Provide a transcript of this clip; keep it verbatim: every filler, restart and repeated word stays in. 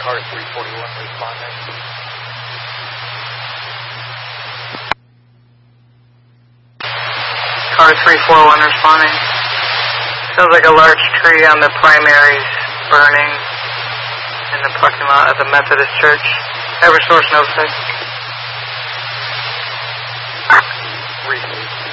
Car three forty-one responding. Car three forty-one responding. Sounds like a large tree on the primaries burning in the parking lot of the Methodist Church. Eversource, no sick. Receive.